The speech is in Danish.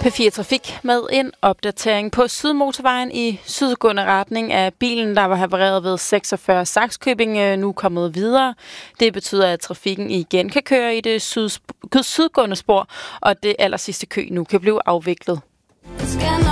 P4 Trafik med en opdatering på Sydmotorvejen i sydgående retning af bilen, der var havareret ved 46 Sakskøbing, nu kommet videre. Det betyder, at trafikken igen kan køre i det sydgående spor, og det allersidste kø nu kan blive afviklet.